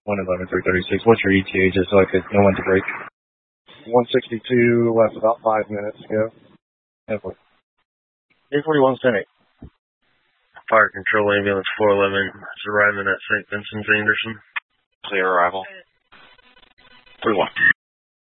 111-336. What's your ETA, just so I could know when to break? 162, left about 5 minutes ago. 841 Senate. Fire Control Ambulance 411 is arriving at St. Vincent's Anderson. Clear arrival. 3-1.